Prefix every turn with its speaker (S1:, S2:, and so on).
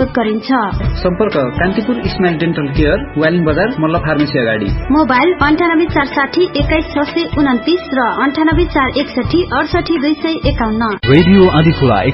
S1: प्रयोग गरिन्छ।
S2: सम्पर्क Kantipur smile dental care, Waling बजार, मल्ल फार्मेसी अगाडि।
S1: मोबाइल 9846 21629 र 9841 68 251।
S3: रेडियो आदिखोला